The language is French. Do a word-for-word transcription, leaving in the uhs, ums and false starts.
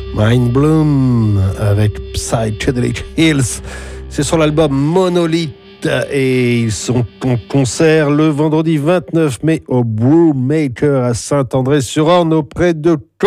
Mind Bloom avec Psychedelic Hills. C'est sur l'album Monolith et ils sont en concert le vendredi vingt-neuf mai au Brewmaker à Saint-André-sur-Orne auprès de